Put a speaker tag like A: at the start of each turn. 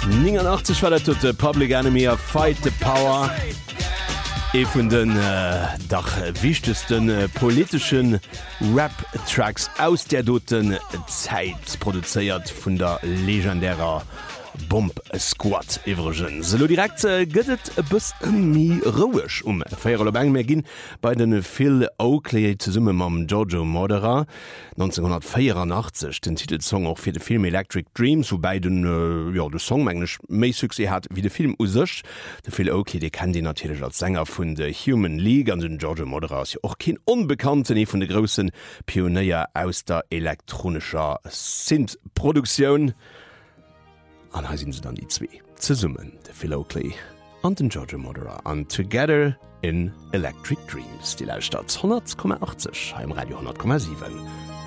A: 89 war der Public Enemy Fight the Power. E vun den Dach wichtesten politischen Rap-Tracks aus der doten Zeit produziert vun der legendärer Bomb Squad Evergen. Selo direkt gëtt bis mi rouech Féierler Bang mé ginn bei den Phil Oakley ze summe mam Giorgio Moroder 1984 den Titelsong auch fir de Film Electric Dreams, wobei den de Songmenglech méi Suse hat wie de Film usech. De Phil Oakley de kann Di natürlich als Sänger vun de Human League an den Giorgio Moroder ass och kin unbekannten vun de grossen Pioneier aus der elektronischer Synthproduktion. An ha sinn se dann die zwee ze summen, de Phil Oakley an den Giorgio Moroder an Together in Electric Dreams, die Lausstadt 100,80 heim Radio 10,7.